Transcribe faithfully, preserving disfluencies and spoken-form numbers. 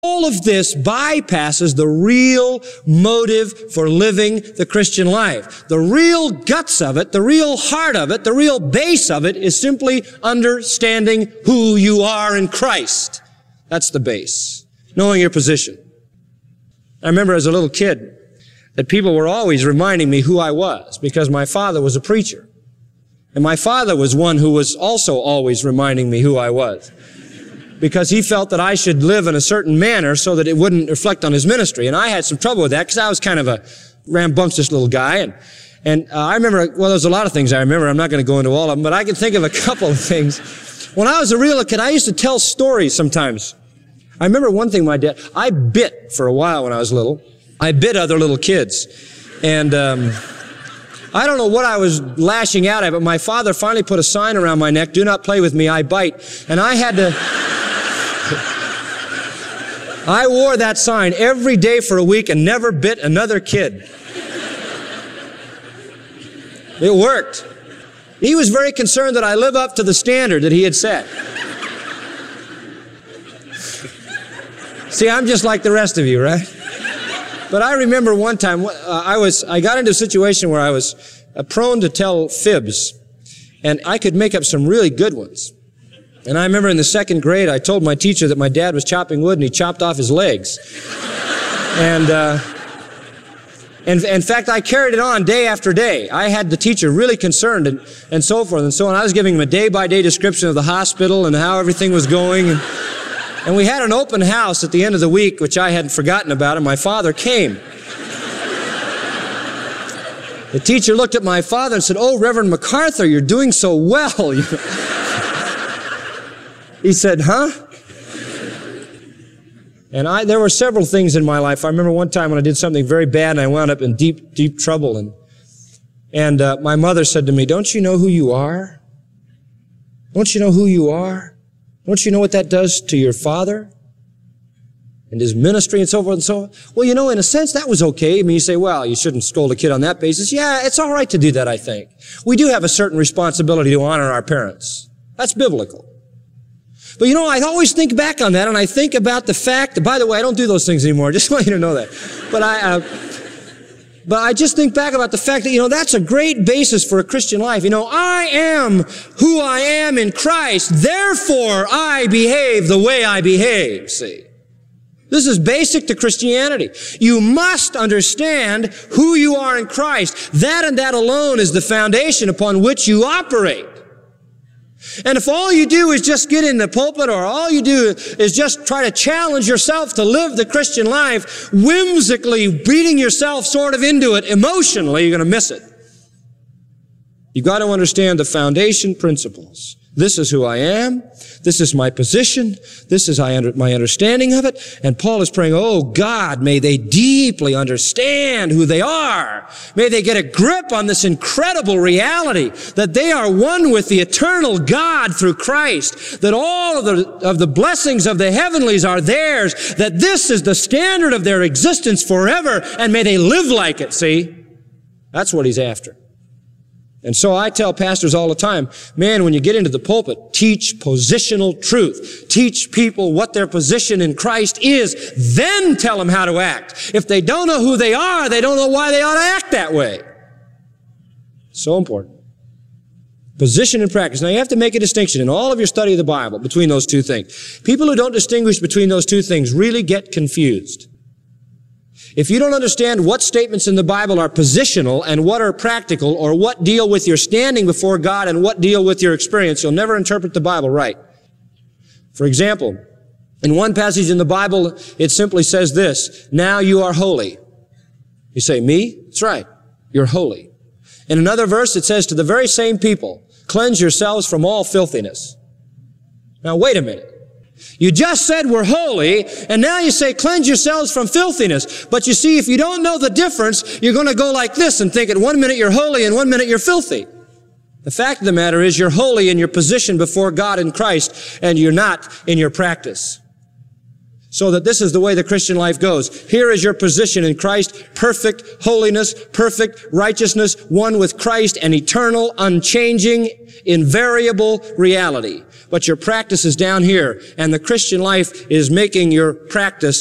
All of this bypasses the real motive for living the Christian life. The real guts of it, the real heart of it, the real base of it is simply understanding who you are in Christ. That's the base. Knowing your position. I remember as a little kid that people were always reminding me who I was because my father was a preacher. And my father was one who was also always reminding me who I was. Because he felt that I should live in a certain manner so that it wouldn't reflect on his ministry. And I had some trouble with that because I was kind of a rambunctious little guy. And, and uh, I remember, well, there's a lot of things I remember. I'm not going to go into all of them, but I can think of a couple of things. When I was a real kid, I used to tell stories sometimes. I remember one thing my dad, I bit for a while when I was little. I bit other little kids. And um, I don't know what I was lashing out at, but my father finally put a sign around my neck, "Do not play with me, I bite." And I had to... I wore that sign every day for a week and never bit another kid. It worked. He was very concerned that I live up to the standard that he had set. See, I'm just like the rest of you, right? But I remember one time, uh, I was, I got into a situation where I was uh, prone to tell fibs, and I could make up some really good ones. And I remember in the second grade, I told my teacher that my dad was chopping wood and he chopped off his legs. And, uh, and in fact, I carried it on day after day. I had the teacher really concerned and, and so forth and so on. I was giving him a day-by-day description of the hospital and how everything was going. And, and we had an open house at the end of the week, which I hadn't forgotten about, and my father came. The teacher looked at my father and said, "Oh, Reverend MacArthur, you're doing so well." He said, "Huh?" And I, there were several things in my life. I remember one time when I did something very bad and I wound up in deep, deep trouble. And, and uh, my mother said to me, "Don't you know who you are? Don't you know who you are? Don't you know what that does to your father and his ministry and so forth and so on?" Well, you know, in a sense, that was okay. I mean, you say, well, you shouldn't scold a kid on that basis. Yeah, it's all right to do that, I think. We do have a certain responsibility to honor our parents. That's biblical. But you know, I always think back on that, and I think about the fact that, by the way, I don't do those things anymore. Just want you to know that. But I, uh, but I just think back about the fact that, you know, that's a great basis for a Christian life. You know, I am who I am in Christ, therefore I behave the way I behave, see. This is basic to Christianity. You must understand who you are in Christ. That and that alone is the foundation upon which you operate. And if all you do is just get in the pulpit, or all you do is just try to challenge yourself to live the Christian life, whimsically beating yourself sort of into it emotionally, you're going to miss it. You've got to understand the foundation principles. This is who I am. This is my position. This is my understanding of it. And Paul is praying, oh God, may they deeply understand who they are. May they get a grip on this incredible reality that they are one with the eternal God through Christ, that all of the, of the blessings of the heavenlies are theirs, that this is the standard of their existence forever, and may they live like it, see? That's what he's after. And so I tell pastors all the time, man, when you get into the pulpit, teach positional truth. Teach people what their position in Christ is, then tell them how to act. If they don't know who they are, they don't know why they ought to act that way. So important. Position and practice. Now you have to make a distinction in all of your study of the Bible between those two things. People who don't distinguish between those two things really get confused. If you don't understand what statements in the Bible are positional and what are practical, or what deal with your standing before God and what deal with your experience, you'll never interpret the Bible right. For example, in one passage in the Bible, it simply says this, now you are holy. You say, me? That's right. You're holy. In another verse, it says to the very same people, cleanse yourselves from all filthiness. Now wait a minute. You just said we're holy, and now you say cleanse yourselves from filthiness. But you see, if you don't know the difference, you're going to go like this and think at one minute you're holy and one minute you're filthy. The fact of the matter is you're holy in your position before God in Christ, and you're not in your practice. So that this is the way the Christian life goes. Here is your position in Christ, perfect holiness, perfect righteousness, one with Christ, an eternal, unchanging, invariable reality. But your practice is down here, and the Christian life is making your practice